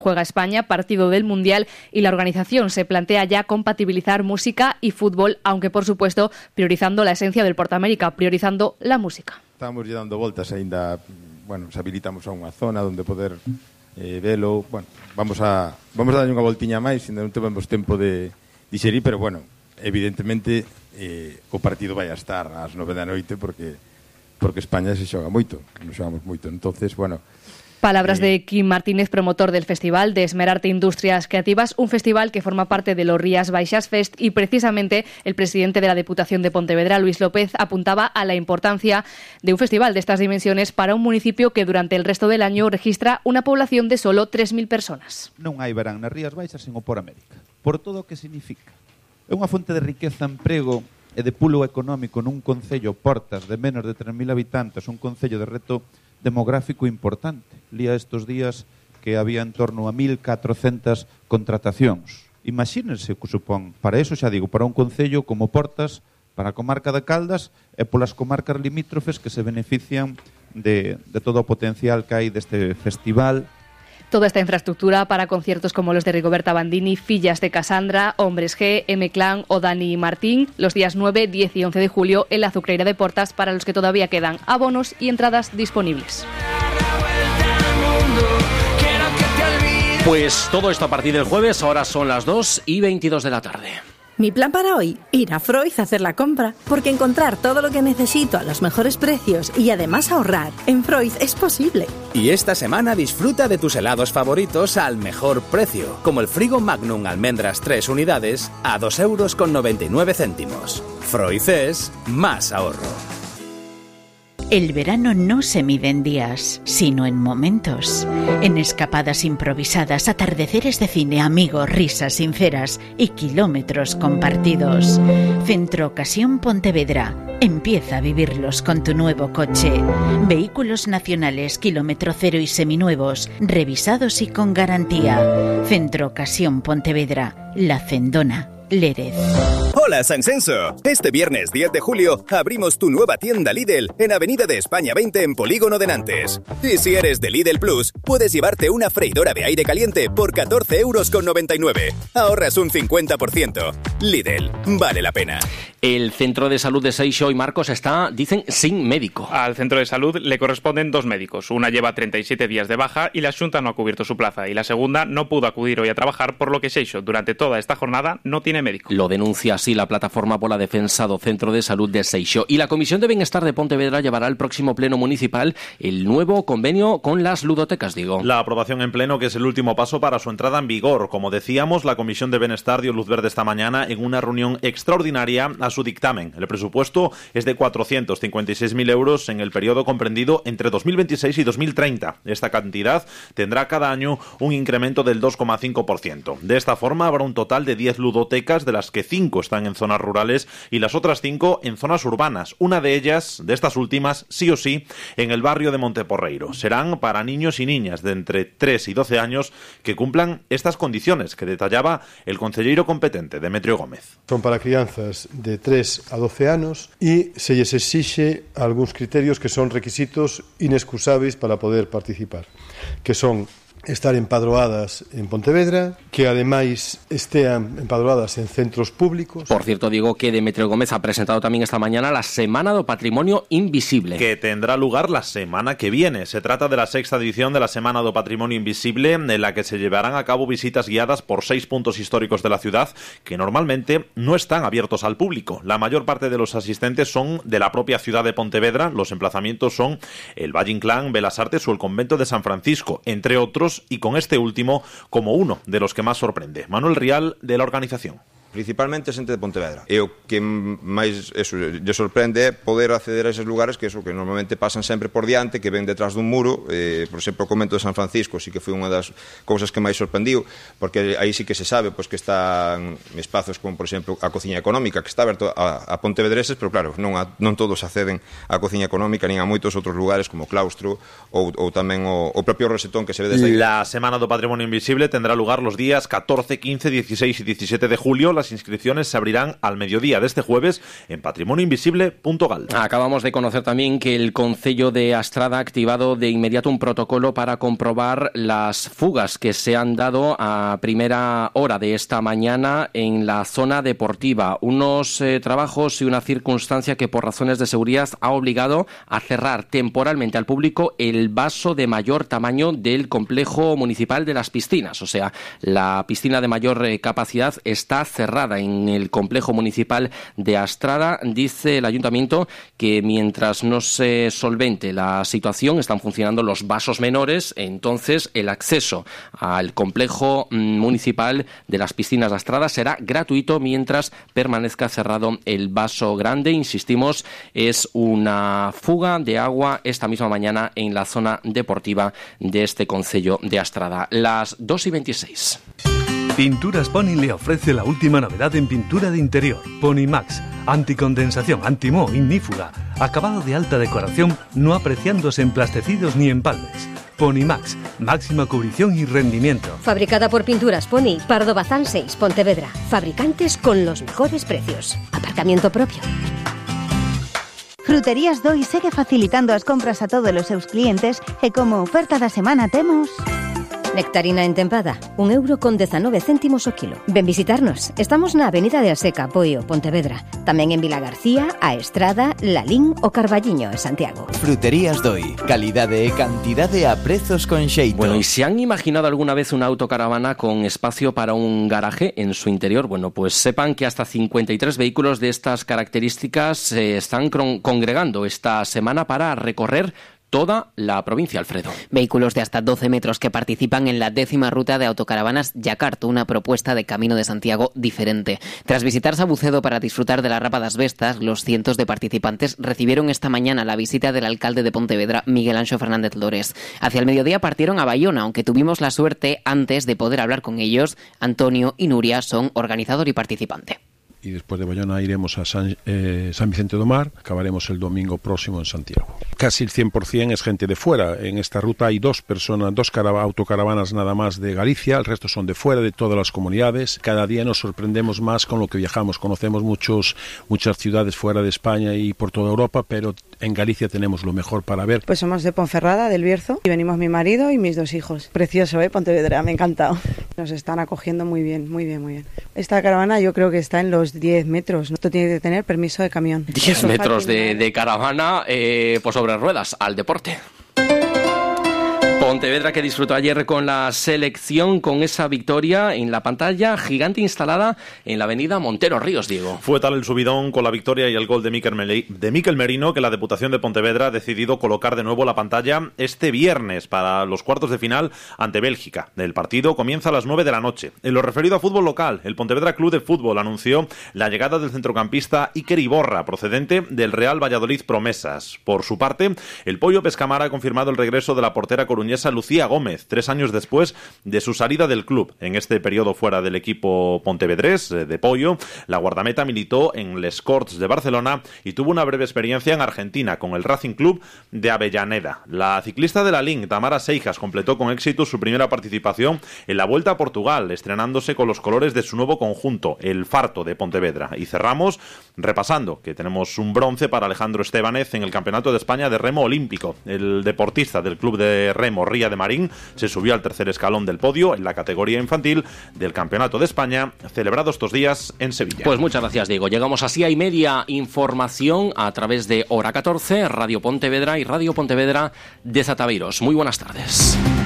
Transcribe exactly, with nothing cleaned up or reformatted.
Juega España, partido del Mundial, y la organización se plantea ya compatibilizar música y fútbol, aunque por supuesto priorizando la esencia del Portamérica, priorizando la música. Estamos lle dando voltas aínda, bueno, se habilitamos a unha zona onde poder eh, velo, bueno, vamos a vamos a darlle unha voltiña máis, ainda non temos tempo de digerir, pero bueno, evidentemente eh, o partido vai a estar ás nove da noite porque porque España se xoga moito, nos xogamos moito, entonces, bueno. Palabras de Quim Martínez, promotor del festival de Esmerarte Industrias Creativas, un festival que forma parte de los Rías Baixas Fest, y precisamente el presidente de la Diputación de Pontevedra, Luis López, apuntaba a la importancia de un festival de estas dimensiones para un municipio que durante el resto del año registra una población de solo tres mil personas. Non hai verán nas Rías Baixas sen o Portamérica, por todo o que significa. É unha fonte de riqueza, emprego e de pulo económico nun concello, Portas, de menos de tres mil habitantes, un concello de reto demográfico importante. Lía estes días que había en torno a mil catrocentas contratacións. Imagínense o que supón. Para eso, xa digo, para un concello como Portas, para a comarca de Caldas e polas comarcas limítrofes que se benefician de, de todo o potencial que hai deste festival. Toda esta infraestructura para conciertos como los de Rigoberta Bandini, Fillas de Casandra, Hombres G, M-Clan o Dani Martín, los días nueve, diez y once de julio en la Azucreira de Portas, para los que todavía quedan abonos y entradas disponibles. Pues todo esto a partir del jueves, ahora son las dos y veintidós de la tarde. Mi plan para hoy, ir a Freud a hacer la compra, porque encontrar todo lo que necesito a los mejores precios y además ahorrar en Freud es posible. Y esta semana disfruta de tus helados favoritos al mejor precio, como el Frigo Magnum Almendras tres unidades a dos euros con noventa y nueve céntimos. Freud es más ahorro. El verano no se mide en días, sino en momentos. En escapadas improvisadas, atardeceres de cine, amigos, risas sinceras y kilómetros compartidos. Centro Ocasión Pontevedra. Empieza a vivirlos con tu nuevo coche. Vehículos nacionales, kilómetro cero y seminuevos, revisados y con garantía. Centro Ocasión Pontevedra. La Cendona. Lérez. Hola San Censo. Este viernes diez de julio abrimos tu nueva tienda Lidl en Avenida de España veinte en Polígono de Nantes. Y si eres de Lidl Plus, puedes llevarte una freidora de aire caliente por catorce euros con noventa y nueve. Ahorras un cincuenta por ciento. Lidl, vale la pena. El Centro de Salud de Seixo y Marcos está, dicen, sin médico. Al Centro de Salud le corresponden dos médicos. Una lleva treinta y siete días de baja y la Xunta no ha cubierto su plaza. Y la segunda no pudo acudir hoy a trabajar, por lo que Seixo, durante toda esta jornada, no tiene médico. Lo denuncia así la Plataforma por la Defensa do Centro de Salud de Seixo. Y la Comisión de Bienestar de Pontevedra llevará al próximo pleno municipal el nuevo convenio con las ludotecas, digo. La aprobación en pleno, que es el último paso para su entrada en vigor. Como decíamos, la Comisión de Bienestar dio luz verde esta mañana en una reunión extraordinaria a su dictamen. El presupuesto es de cuatrocientos cincuenta y seis mil euros en el periodo comprendido entre dos mil veintiséis y dos mil treinta. Esta cantidad tendrá cada año un incremento del dos coma cinco por ciento. De esta forma habrá un total de diez ludotecas, de las que cinco están en zonas rurales y las otras cinco en zonas urbanas. Una de ellas, de estas últimas, sí o sí, en el barrio de Monteporreiro. Serán para niños y niñas de entre tres y doce años que cumplan estas condiciones que detallaba el concelleiro competente, Demetrio Gómez. Son para crianzas de tres a doce anos e se lles exixe algúns criterios que son requisitos inexcusables para poder participar, que son estar empadroadas en Pontevedra, que ademais estean empadroadas en centros públicos. Por cierto, digo que Demetrio Gómez ha presentado también esta mañana la Semana do Patrimonio Invisible, que tendrá lugar la semana que viene. Se trata de la sexta edición de la Semana do Patrimonio Invisible, en la que se llevarán a cabo visitas guiadas por seis puntos históricos de la ciudad que normalmente no están abiertos al público. La mayor parte de los asistentes son de la propia ciudad de Pontevedra. Los emplazamientos son el Valle Inclán, Belas Artes o el Convento de San Francisco, entre otros, y con este último como uno de los que más sorprende. Manuel Rial, de la organización. Principalmente xente de Pontevedra. E o que máis eso lle sorprende é poder acceder a eses lugares que eso que normalmente pasan sempre por diante, que ven detrás dun muro. Eh, por exemplo, o convento de San Francisco sí que foi unha das cousas que máis sorprendiu, porque aí sí que se sabe pois que están espazos como, por exemplo, a cociña económica, que está aberto a, a pontevedreses, pero claro, non, a, non todos acceden á cociña económica, nin a moitos outros lugares como Claustro ou, ou tamén o, o propio Rosetón que se ve desde aí. La Semana do Patrimonio Invisible tendrá lugar los días catorce, quince, dieciséis y diecisiete de julio. las inscripciones se abrirán al mediodía de este jueves en patrimonio invisible punto gal. Acabamos de conocer también que el Concello de Astrada ha activado de inmediato un protocolo para comprobar las fugas que se han dado a primera hora de esta mañana en la zona deportiva. Unos eh, trabajos y una circunstancia que por razones de seguridad ha obligado a cerrar temporalmente al público el vaso de mayor tamaño del complejo municipal de las piscinas. O sea, la piscina de mayor eh, capacidad está cerrada en el complejo municipal de Astrada. Dice el ayuntamiento que mientras no se solvente la situación están funcionando los vasos menores, entonces el acceso al complejo municipal de las piscinas de Astrada será gratuito mientras permanezca cerrado el vaso grande. Insistimos, es una fuga de agua esta misma mañana en la zona deportiva de este concello de Astrada. Las dos y veintiséis. Pinturas Pony le ofrece la última novedad en pintura de interior. Pony Max, anticondensación, antimoho, ignífuga, acabado de alta decoración, no apreciándose en plastecidos ni empalmes. Pony Max, máxima cubrición y rendimiento. Fabricada por Pinturas Pony, Pardo Bazán seis, Pontevedra. Fabricantes con los mejores precios. Aparcamiento propio. Fruterías Doi segue facilitando as compras a todos os seus clientes e como oferta da semana temos... Nectarina entempada, un euro con dezanove céntimos o kilo. Ven visitarnos. Estamos na Avenida de Aseca, Poio, Pontevedra. Tamén en Vila García, A Estrada, Lalín o Carballiño, en Santiago. Fruterías Doi. Calidade e cantidade a prezos con xeito. Bueno, ¿y se han imaginado alguna vez una autocaravana con espacio para un garaje en su interior? Bueno, pues sepan que hasta cincuenta y tres vehículos de estas características se están congregando esta semana para recorrer toda la provincia, Alfredo. Vehículos de hasta doce metros que participan en la décima ruta de autocaravanas Yacart, una propuesta de Camino de Santiago diferente. Tras visitar Sabucedo para disfrutar de la Rapa das Vestas, los cientos de participantes recibieron esta mañana la visita del alcalde de Pontevedra, Miguel Anxo Fernández Lores. Hacia el mediodía partieron a Bayona, aunque tuvimos la suerte antes de poder hablar con ellos. Antonio y Nuria son organizador y participante. Y después de Bayona iremos a San, eh, San Vicente do Mar, acabaremos el domingo próximo en Santiago. Casi el cien por ciento es gente de fuera. En esta ruta hay dos personas, dos autocaravanas nada más de Galicia, el resto son de fuera, de todas las comunidades. Cada día nos sorprendemos más con lo que viajamos. Conocemos muchos, muchas ciudades fuera de España y por toda Europa, pero en Galicia tenemos lo mejor para ver. Pues somos de Ponferrada, del Bierzo, y venimos mi marido y mis dos hijos. Precioso, ¿eh? Pontevedra, me ha encantado. Nos están acogiendo muy bien, muy bien, muy bien. Esta caravana yo creo que está en los diez metros. Esto tiene que tener permiso de camión. diez metros de, de caravana eh, pues sobre ruedas al deporte. Pontevedra, que disfrutó ayer con la selección, con esa victoria en la pantalla gigante instalada en la avenida Montero Ríos, Diego. Fue tal el subidón con la victoria y el gol de Miquel, Meli- de Miquel Merino que la Deputación de Pontevedra ha decidido colocar de nuevo la pantalla este viernes para los cuartos de final ante Bélgica. El partido comienza a las nueve de la noche. En lo referido a fútbol local, el Pontevedra Club de Fútbol anunció la llegada del centrocampista Iker Iborra, procedente del Real Valladolid Promesas. Por su parte, el Pollo Pescamara ha confirmado el regreso de la portera coruñesa Lucía Gómez, tres años después de su salida del club. En este periodo fuera del equipo pontevedrés de Pollo, la guardameta militó en Les Corts de Barcelona y tuvo una breve experiencia en Argentina con el Racing Club de Avellaneda. La ciclista de la Link, Tamara Seijas, completó con éxito su primera participación en la Vuelta a Portugal, estrenándose con los colores de su nuevo conjunto, el Farto de Pontevedra. Y cerramos repasando que tenemos un bronce para Alejandro Estebanez en el Campeonato de España de Remo Olímpico. El deportista del club de remo Ría de Marín se subió al tercer escalón del podio en la categoría infantil del Campeonato de España, celebrado estos días en Sevilla. Pues muchas gracias, Diego. Llegamos así a y media. Información a través de Hora catorce, Radio Pontevedra y Radio Pontevedra de Zataveiros. Muy buenas tardes.